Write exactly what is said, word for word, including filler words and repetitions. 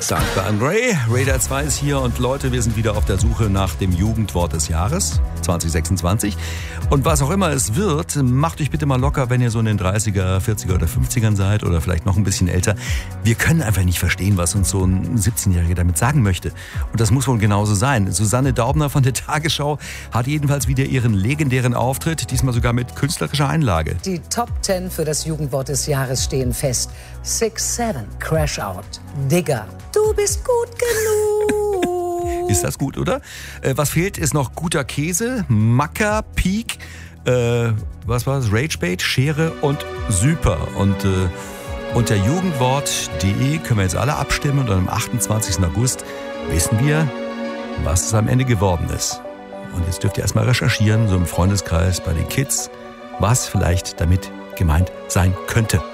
Dankbar an Ray. Radar zwei ist hier und Leute, wir sind wieder auf der Suche nach dem Jugendwort des Jahres zwanzig sechsundzwanzig. Und was auch immer es wird, macht euch bitte mal locker, wenn ihr so in den dreißiger, vierziger oder fünfzigern seid oder vielleicht noch ein bisschen älter. Wir können einfach nicht verstehen, was uns so ein siebzehnjähriger damit sagen möchte. Und das muss wohl genauso sein. Susanne Daubner von der Tagesschau hat jedenfalls wieder ihren legendären Auftritt, diesmal sogar mit künstlerischer Einlage. Die Top zehn für das Jugendwort des Jahres stehen fest. six seven, Crash Out, Digger, du bist gut genug. Ist das gut, oder? Äh, was fehlt, ist noch guter Käse, Macker, Peak, äh, was war das? Ragebait, Schere und Super. Und äh, unter jugendwort punkt de können wir jetzt alle abstimmen und am achtundzwanzigsten August wissen wir, was es am Ende geworden ist. Und jetzt dürft ihr erstmal recherchieren, so im Freundeskreis bei den Kids, was vielleicht damit gemeint sein könnte.